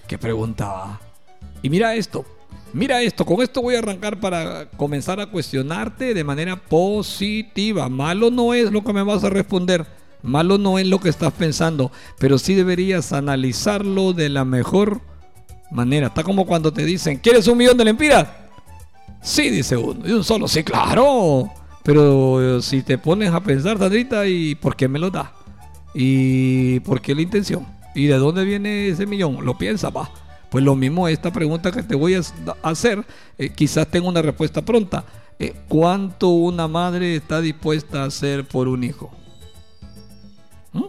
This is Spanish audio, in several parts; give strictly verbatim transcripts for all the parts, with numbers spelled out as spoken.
¿Qué preguntaba? Y mira esto, mira esto, con esto voy a arrancar para comenzar a cuestionarte de manera positiva. Malo no es lo que me vas a responder, malo no es lo que estás pensando, pero sí deberías analizarlo de la mejor manera. Está como cuando te dicen, ¿quieres un millón de lempiras? Sí, dice uno, y un solo, sí, claro. Pero si te pones a pensar, Sandrita, ¿y por qué me lo da? ¿Y por qué la intención? ¿Y de dónde viene ese millón? Lo piensas, va. Pues lo mismo esta pregunta que te voy a hacer, eh, quizás tenga una respuesta pronta. Eh, ¿Cuánto una madre está dispuesta a hacer por un hijo? ¿Mm?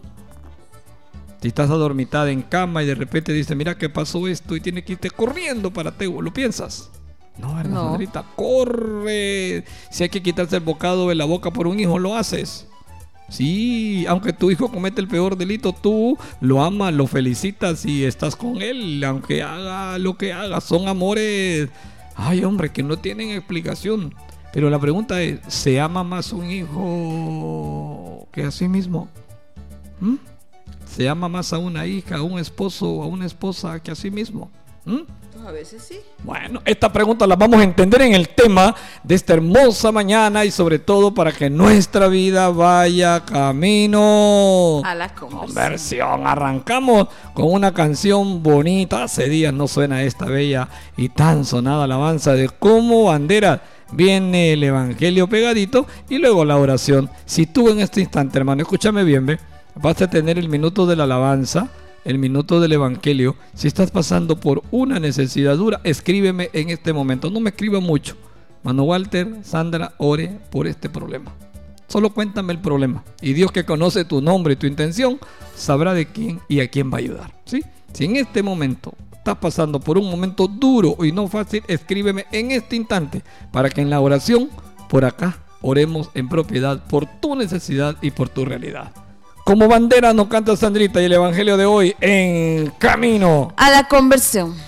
Si estás adormitada en cama y de repente dice, mira que pasó esto y tiene que irte corriendo para Tegu, ¿lo piensas? No, ¿verdad, no. Sandrita? Corre. Si hay que quitarse el bocado de la boca por un hijo, lo haces. Sí, aunque tu hijo comete el peor delito, tú lo amas, lo felicitas y estás con él, aunque haga lo que haga. Son amores, ay hombre, que no tienen explicación. Pero la pregunta es, ¿se ama más un hijo que a sí mismo? ¿Mm? ¿Se ama más a una hija, a un esposo o a una esposa que a sí mismo? ¿Mm? A veces sí. Bueno, esta pregunta la vamos a entender en el tema de esta hermosa mañana y sobre todo para que nuestra vida vaya camino a la conversión. conversión. Arrancamos con una canción bonita. Hace días no suena esta bella y tan sonada alabanza de Como Bandera. Viene el evangelio pegadito y luego la oración. Si tú en este instante, hermano, escúchame bien, ve, vas a tener el minuto de la alabanza, el minuto del evangelio. Si estás pasando por una necesidad dura, escríbeme en este momento. No me escriba mucho. Mano Walter, Sandra, ore por este problema. Solo cuéntame el problema. Y Dios, que conoce tu nombre y tu intención, sabrá de quién y a quién va a ayudar. ¿Sí? Si en este momento estás pasando por un momento duro y no fácil, escríbeme en este instante para que en la oración, por acá, oremos en propiedad por tu necesidad y por tu realidad. Como Bandera nos canta Sandrita y el evangelio de hoy en camino a la conversión.